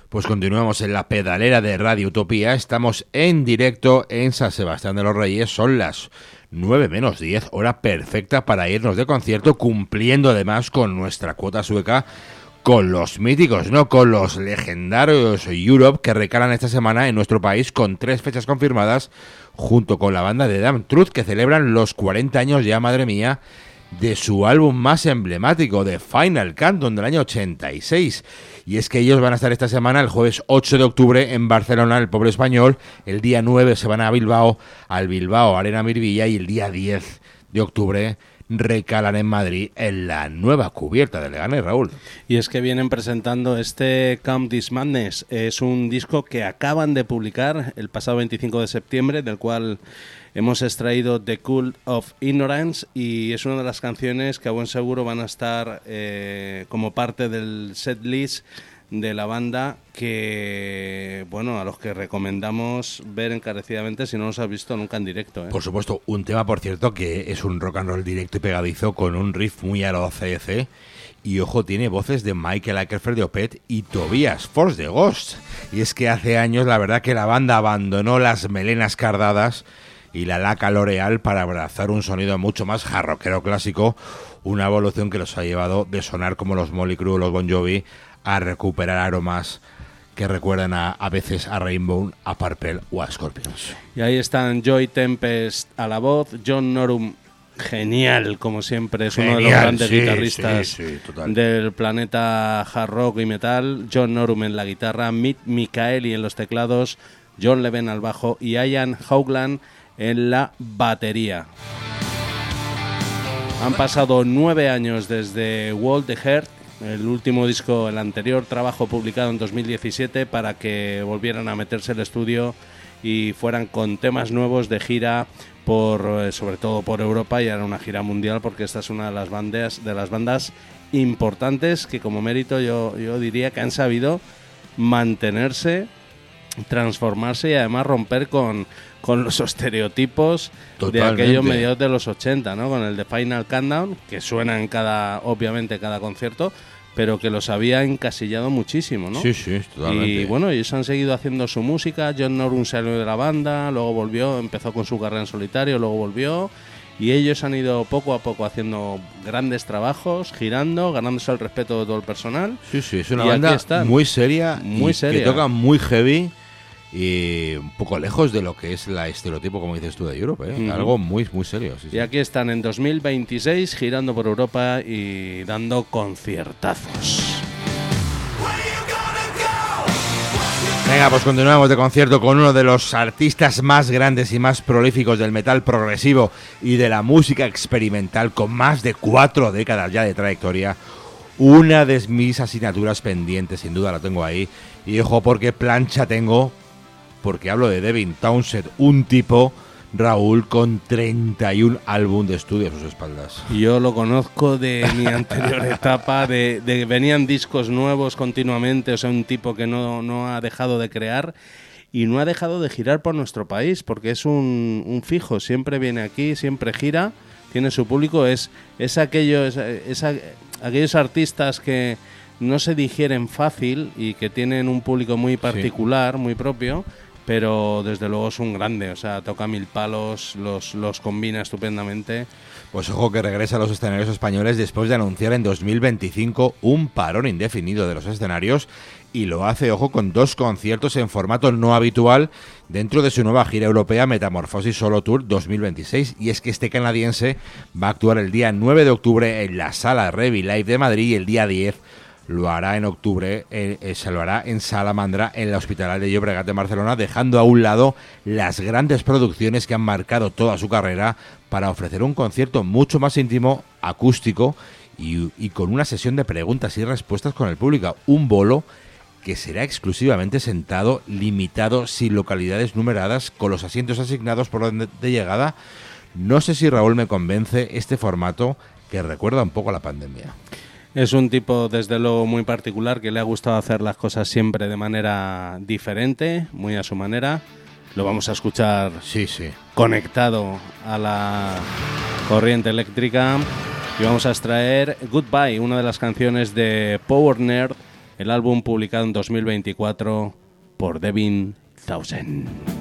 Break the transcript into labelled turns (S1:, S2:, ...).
S1: Pues continuamos en la pedalera de Radio Utopía. Estamos en directo en San Sebastián de los Reyes. Son las 9:10, hora perfecta para irnos de concierto, cumpliendo además con nuestra cuota sueca, con los míticos, no con los legendarios Europe, que recalan esta semana en nuestro país con 3 fechas confirmadas, junto con la banda de Damn Truth, que celebran los 40 años ya, madre mía, de su álbum más emblemático, The Final Countdown, del año 86. Y es que ellos van a estar esta semana, el jueves 8 de octubre, en Barcelona, el Poble Español. El día 9 se van a Bilbao, al Bilbao Arena Miribilla, y el día 10 de octubre recalan en Madrid, en la nueva cubierta de Leganés, Raúl.
S2: Y es que vienen presentando este Come This Madness. Es un disco que acaban de publicar el pasado 25 de septiembre, del cual hemos extraído The Cult of Ignorance, y es una de las canciones que a buen seguro van a estar como parte del setlist de la banda, que, bueno, a los que recomendamos ver encarecidamente si no los has visto nunca en directo.
S1: Por supuesto, un tema, por cierto, que es un rock and roll directo y pegadizo, con un riff muy a lo ACDC, y ojo, tiene voces de Michael Akerfeld de Opeth y Tobias Force de Ghost. Y es que hace años, la verdad, que la banda abandonó las melenas cardadas y la laca L'Oreal para abrazar un sonido mucho más jarroquero clásico, una evolución que los ha llevado de sonar como los Mötley Crüe o los Bon Jovi a recuperar aromas que recuerdan a veces a Rainbow, a Purple o a Scorpions.
S2: Y ahí están Joey Tempest a la voz, John Norum, genial como siempre, es uno de los grandes guitarristas del planeta hard rock y metal. John Norum en la guitarra, Mick Michaeli en los teclados, John Leven al bajo y Ian Haugland en la batería. Han pasado 9 años desde Wall the Heart, el último disco, el anterior trabajo publicado en 2017, para que volvieran a meterse el estudio y fueran con temas nuevos de gira sobre todo por Europa, y ahora una gira mundial, porque esta es una de las bandas importantes que, como mérito, yo diría que han sabido mantenerse, transformarse y además romper con los estereotipos de aquellos mediados de los 80, ¿no? Con el The Final Countdown, que suena en cada concierto, pero que los había encasillado muchísimo, ¿no?
S1: Sí, totalmente.
S2: Y bueno, ellos han seguido haciendo su música. John Norum salió de la banda, luego volvió, empezó con su carrera en solitario, luego volvió, y ellos han ido poco a poco haciendo grandes trabajos, girando, ganándose el respeto de todo el personal.
S1: Sí, es una banda muy seria, que toca muy heavy y un poco lejos de lo que es la estereotipo, como dices tú, de Europe, ¿eh? Algo muy, muy serio.
S2: Y aquí están en 2026 girando por Europa y dando conciertazos.
S1: Venga, pues continuamos de concierto con uno de los artistas más grandes y más prolíficos del metal progresivo y de la música experimental, con más de 4 décadas ya de trayectoria. Una de mis asignaturas pendientes, sin duda la tengo ahí. Y ojo, porque plancha tengo, porque hablo de Devin Townsend, un tipo, Raúl, con 31 álbumes de estudio a sus espaldas.
S2: Yo lo conozco de mi anterior etapa, de venían discos nuevos continuamente, o sea, un tipo que no ha dejado de crear y no ha dejado de girar por nuestro país, porque es un fijo, siempre viene aquí, siempre gira, tiene su público, es aquellos artistas que no se digieren fácil y que tienen un público muy particular, muy propio, pero desde luego es un grande, o sea, toca 1000 palos, los combina estupendamente.
S1: Pues ojo, que regresa a los escenarios españoles después de anunciar en 2025 un parón indefinido de los escenarios, y lo hace, ojo, con 2 conciertos en formato no habitual dentro de su nueva gira europea Metamorphosis Solo Tour 2026. Y es que este canadiense va a actuar el día 9 de octubre en la Sala Revi Live de Madrid, y el día 10 lo hará en octubre, se lo hará en Salamandra, en la Hospitalet de Llobregat de Barcelona, dejando a un lado las grandes producciones que han marcado toda su carrera, para ofrecer un concierto mucho más íntimo, acústico y con una sesión de preguntas y respuestas con el público. Un bolo que será exclusivamente sentado, limitado, sin localidades numeradas, con los asientos asignados por orden de llegada. No sé si, Raúl, me convence este formato, que recuerda un poco a la pandemia.
S2: Es un tipo, desde luego, muy particular, que le ha gustado hacer las cosas siempre de manera diferente, muy a su manera. Lo vamos a escuchar conectado a la corriente eléctrica, y vamos a extraer Goodbye, una de las canciones de Power Nerd, el álbum publicado en 2024 por Devin Townsend.